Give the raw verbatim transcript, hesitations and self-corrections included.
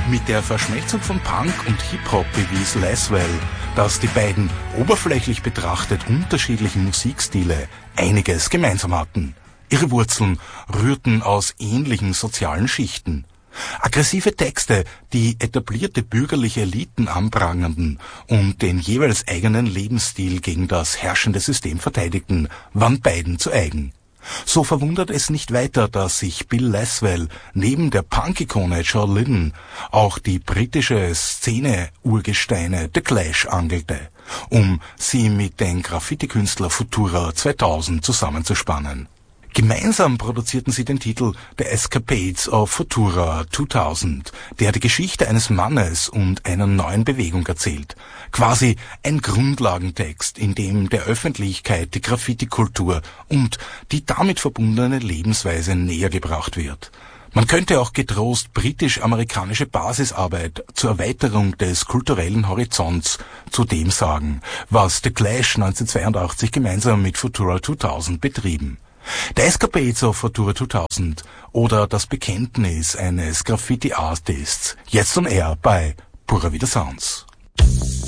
Mit der Verschmelzung von Punk und Hip-Hop bewies Laswell, dass die beiden oberflächlich betrachtet unterschiedlichen Musikstile einiges gemeinsam hatten. Ihre Wurzeln rührten aus ähnlichen sozialen Schichten. Aggressive Texte, die etablierte bürgerliche Eliten anprangerten und den jeweils eigenen Lebensstil gegen das herrschende System verteidigten, waren beiden zu eigen. So verwundert es nicht weiter, dass sich Bill Laswell neben der Punk-Ikone John Lydon auch die britische Szene-Urgesteine The Clash angelte, um sie mit den Graffiti-Künstler Futura zweitausend zusammenzuspannen. Gemeinsam produzierten sie den Titel The Escapades of Futura zweitausend, der die Geschichte eines Mannes und einer neuen Bewegung erzählt. Quasi ein Grundlagentext, in dem der Öffentlichkeit die Graffiti-Kultur und die damit verbundene Lebensweise näher gebracht wird. Man könnte auch getrost britisch-amerikanische Basisarbeit zur Erweiterung des kulturellen Horizonts zu dem sagen, was The Clash neunzehnhundertzweiundachtzig gemeinsam mit Futura zweitausend betrieben. The Escapades of Futura zweitausend oder das Bekenntnis eines Graffiti-Artists, jetzt on air bei Pura Vida Sounds.